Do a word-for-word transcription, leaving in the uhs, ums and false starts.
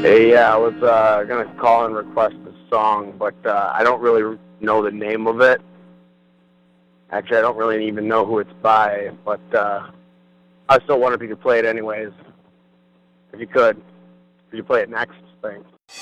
Hey, yeah, I was uh, gonna call and request a song, but uh, I don't really know the name of it. Actually, I don't really even know who it's by, but uh, I still wonder if you could play it anyways. If you could, could you play it next? Thanks.